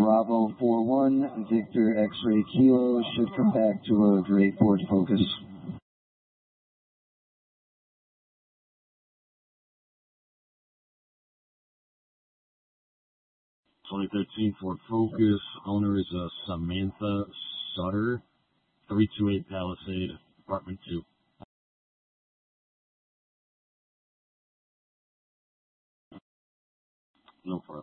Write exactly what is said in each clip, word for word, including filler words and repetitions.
Bravo four one, Victor X-Ray Kilo, should come back to a grade Ford Focus. twenty thirteen Ford Focus, owner is uh, Samantha Sutter, three two eight Palisade, apartment two. No problem.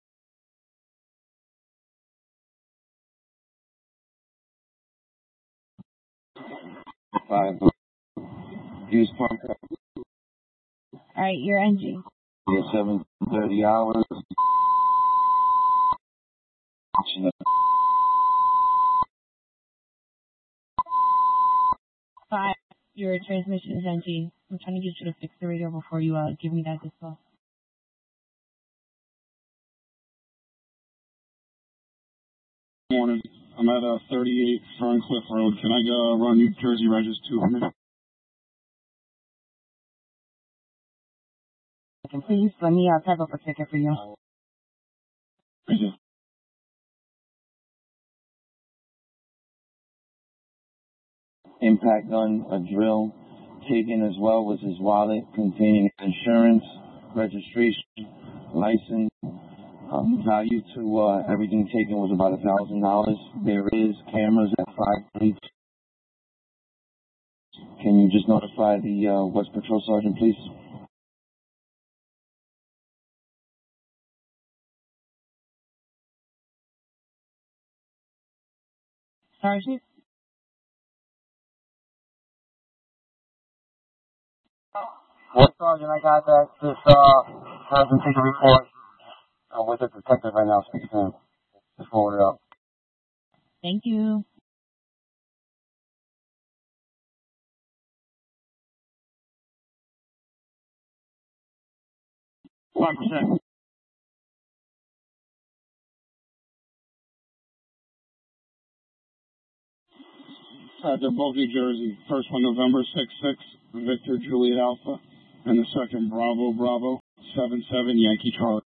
Five. Use pump. Alright, your engine. Yeah, seven thirty hours. Five, your transmission is empty. I'm trying to get you to fix the radio before you uh, give me that display. Morning. I'm at uh, thirty-eight Ferncliff Road. Can I go run New Jersey Regis two hundred? Can please let me uh, type up a ticket for you. Thank you. Impact gun, a drill. Taken as well was his wallet containing insurance, registration, license. Um, value to uh, everything taken was about a thousand dollars. There is cameras at five streets. Can you just notify the uh, West Patrol Sergeant, please? Sergeant? What Sergeant? I got that. This uh hasn't taken a report. I'm with the detective right now. Speak to him. Just forward it up. Thank you. One percent. Uh, they're both New Jersey. First one November six six, Victor Juliet Alpha, and the second Bravo Bravo seven seven Yankee Charlie.